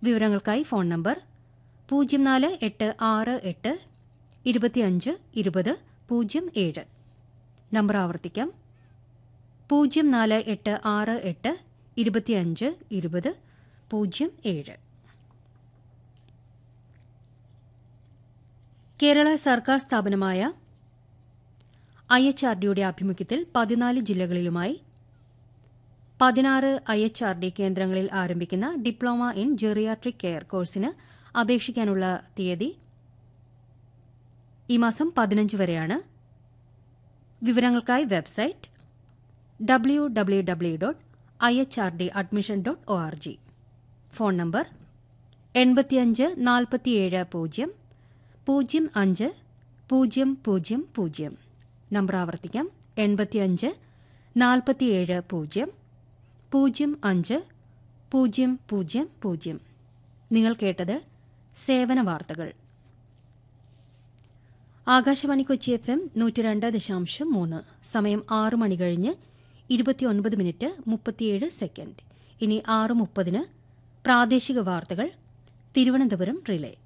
വിവരങ്ങൾക്കായി phone number 0486 25 20 07. Number ആവർത്തിക്കാം 0486 25 20 07. കേരള സർക്കാർ സ്ഥാപനമായ IHRDയുടെ ആഭിമുഖ്യത്തിൽ 14 ജില്ലകളിലുമായി 16 IHRD കേന്ദ്രങ്ങളിൽ ആരംഭിക്കുന്ന ഡിപ്ലോമ ഇൻ ജെറിയാട്രിക് കെയർ കോഴ്സിന് അപേക്ഷിക്കാനുള്ള തീയതി ഈ മാസം 15 വരെയാണ്. വിവരങ്ങൾക്കായി website www.ihrdadmission.org. Phone number 85 47 0 05 000. Number ആവർത്തിക്കാം 85 47 0 05 000. നിങ്ങൾ കേട്ടത് സേവന വാർത്തകൾ. ആകാശവാണി കൊച്ചി FM 102.3. സമയം 6 മണി കഴിഞ്ഞ് 29 മിനിറ്റ് 37 സെക്കൻഡ്. ഇനി 6:30 പ്രാദേശിക വാർത്തകൾ തിരുവനന്തപുരം റിലേ.